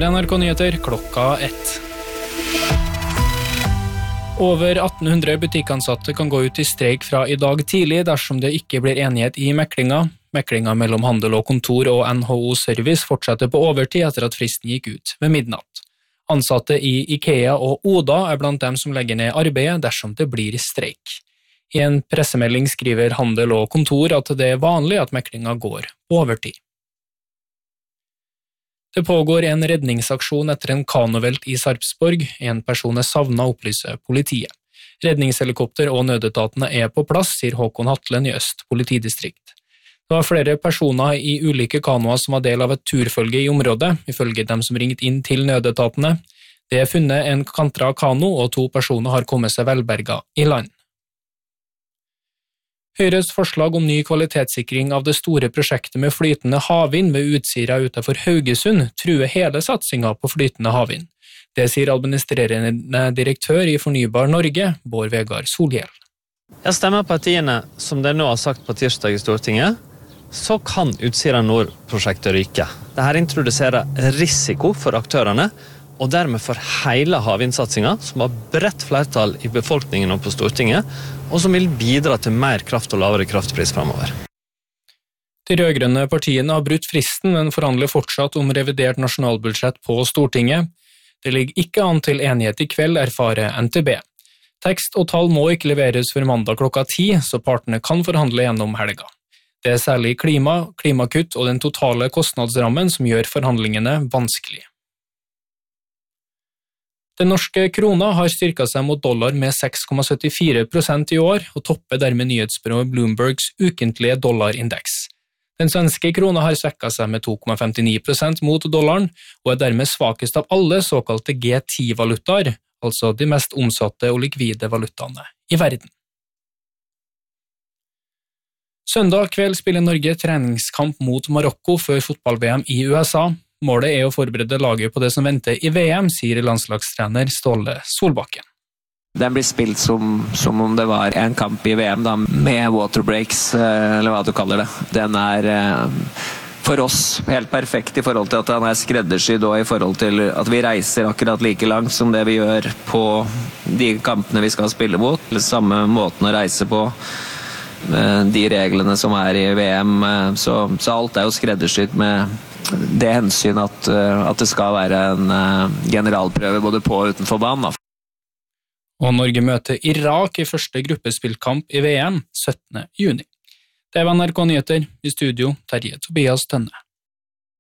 Her er NRK Nyheter, klokka 1. Over 1800 butikkansatte kan gå ut i streik fra i dag tidlig dersom det ikke blir enighet i meklinga. Meklinga mellom handel og kontor og NHO Service fortsetter på overtid etter at fristen gikk ut ved midnatt. Ansatte i IKEA og Oda er blant dem som legger ned arbeidet dersom det blir streik. I en pressemelding skriver handel og kontor at det er vanlig at meklinga går på overtid. Det pågår en redningsaksjon etter en kanovelt i Sarpsborg. En person er savnet, opplyser politiet. Redningshelikopter og nødetatene er på plass, sier Håkon Hatlen i Øst politidistrikt. Det var flere personer i ulike kanoer som var del av et turfølge i området, ifølge dem som ringte inn til nødetatene. Det er funnet en kantra kano, og 2 personer har kommet seg velberga i land. Høyres forslag om ny kvalitetssikring av det store prosjektet med flytende havvind ved Utsira utenfor Haugesund truer hele satsingen på flytende havvind. Det sier administrerende direktør i Fornybar Norge, Bård Vegar Solhjell. Jeg stemmer partiene som det nå har sagt på tirsdag i Stortinget, så kan Utsira Nord-prosjektet ryke. Dette introduserer risiko for aktørene, og dermed for hele havvindsatsingen, som har bredt flertall i befolkningen og på Stortinget, og som vil bidra til mer kraft og lavere kraftpris fremover. De rødgrønne partiene har brutt fristen, men forhandler fortsatt om revidert nasjonalbudsjett på Stortinget. Det ligger ikke an til enighet i kveld, erfarer NTB. Tekst og tall må ikke leveres før mandag klokka 10, så partene kan forhandle gjennom helga. Det er særlig klimakutt og den totale kostnadsrammen som gjør forhandlingene vanskelig. Den norske krona har styrket seg mot dollar med 6,74% i år, og topper dermed nyhetsbyrået Bloombergs ukentlige dollarindeks. Den svenske krona har svekket seg med 2,59% mot dollaren, og er dermed svakest av alle såkalte G10-valutaer, altså de mest omsatte og likvide valutaene i verden. Søndag kveld spiller Norge treningskamp mot Marokko før fotball-VM i USA. Målet er å forberede laget på det som venter i VM, sier landslagstrener Ståle Solbakken. Den blir spilt som om det var en kamp i VM, da, med waterbreaks, eller hva du kaller det. Den er for oss helt perfekt i forhold til at den er skreddersydd, og i forhold til at vi reiser akkurat like langt som det vi gjør på de kampene vi skal spille mot. Samme måten å reise på, de reglene som er i VM, så alt er jo skreddersydd med det hensyn at det skal være en generalprøve både på og utenfor banen. Og Norge møter Irak i første gruppespillkamp i VM 17. juni. Det var NRK Nyheter, i studio Terje Tobias Tønne.